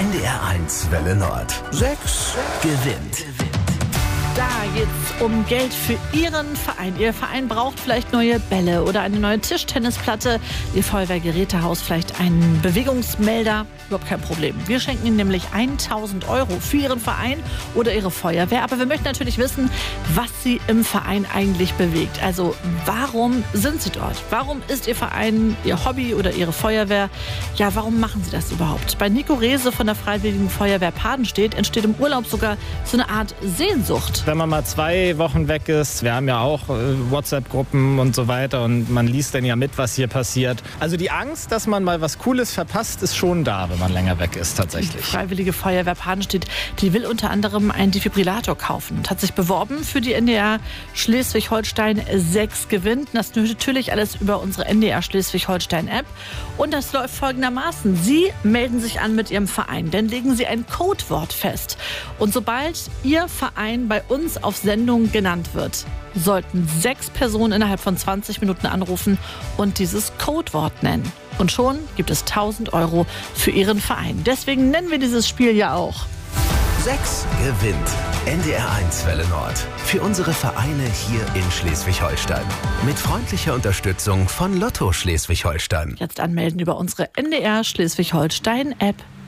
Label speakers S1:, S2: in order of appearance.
S1: NDR1 Welle Nord. 6 gewinnt.
S2: Da geht's um Geld für Ihren Verein. Ihr Verein braucht vielleicht neue Bälle oder eine neue Tischtennisplatte. Ihr Feuerwehrgerätehaus vielleicht einen Bewegungsmelder. Überhaupt kein Problem. Wir schenken Ihnen nämlich 1.000 € für Ihren Verein oder Ihre Feuerwehr. Aber wir möchten natürlich wissen, was Sie im Verein eigentlich bewegt. Also warum sind Sie dort? Warum ist Ihr Verein Ihr Hobby oder Ihre Feuerwehr? Ja, warum machen Sie das überhaupt? Bei Nico Rehse von der Freiwilligen Feuerwehr Padenstedt entsteht im Urlaub sogar so eine Art Sehnsucht.
S3: Wenn man mal 2 Wochen weg ist, wir haben ja auch WhatsApp-Gruppen und so weiter und man liest dann ja mit, was hier passiert. Also die Angst, dass man mal was Cooles verpasst, ist schon da, wenn man länger weg ist tatsächlich.
S2: Die Freiwillige Feuerwehr Padenstedt, die will unter anderem einen Defibrillator kaufen und hat sich beworben für die NDR Schleswig-Holstein 6 gewinnt. Das natürlich alles über unsere NDR Schleswig-Holstein-App. Und das läuft folgendermaßen. Sie melden sich an mit Ihrem Verein, dann legen Sie ein Codewort fest. Und sobald Ihr Verein bei uns auf Sendung genannt wird, sollten 6 Personen innerhalb von 20 Minuten anrufen und dieses Codewort nennen. Und schon gibt es 1.000 € für Ihren Verein. Deswegen nennen wir dieses Spiel ja auch
S1: 6 gewinnt. NDR1 Welle Nord. Für unsere Vereine hier in Schleswig-Holstein. Mit freundlicher Unterstützung von Lotto Schleswig-Holstein.
S2: Jetzt anmelden über unsere NDR Schleswig-Holstein-App.